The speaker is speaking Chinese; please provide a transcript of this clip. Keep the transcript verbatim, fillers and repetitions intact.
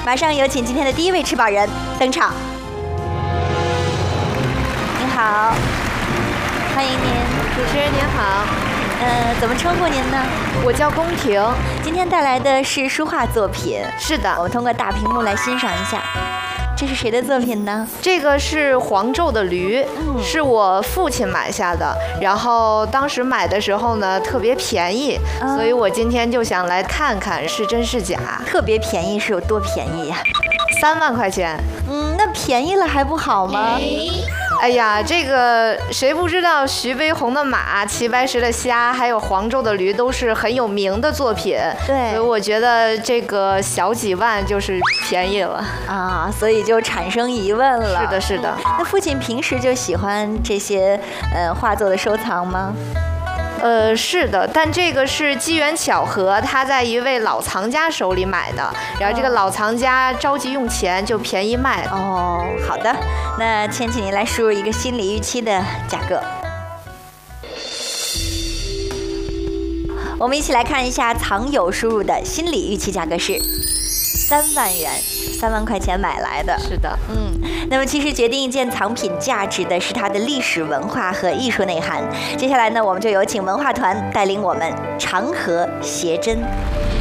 马上有请今天的第一位吃饱人登场。您好，欢迎您， 主持人您好。 呃，怎么称呼您呢？ 我叫宫廷。 今天带来的是书画作品。 是的， 我们通过大屏幕来欣赏一下。这是谁的作品呢？ 这个是黄胄的驴， 嗯、 是我父亲买下的。然后当时买的时候呢，特别便宜，嗯、所以我今天就想来看看是真是假。 特别便宜是有多便宜呀、啊？ 三万块钱。 嗯，那便宜了还不好吗？ 哎呀，这个谁不知道徐悲鸿的马、齐白石的虾，还有黄胄的驴都是很有名的作品。 对， 所以我觉得这个小几万就是便宜了啊，所以就产生疑问了。 是的，是的。 那父亲平时就喜欢这些呃画作的收藏吗？ 呃，是的，但这个是机缘巧合，他在一位老藏家手里买的，然后这个老藏家着急用钱，就便宜卖了。 哦，好的，那先请您来输入一个心理预期的价格。我们一起来看一下藏友输入的心理预期价格是三万元，三万块钱买来的。 是的， 嗯，那么其实决定一件藏品价值的是它的历史文化和艺术内涵。接下来呢，我们就有请文化团带领我们长河携真。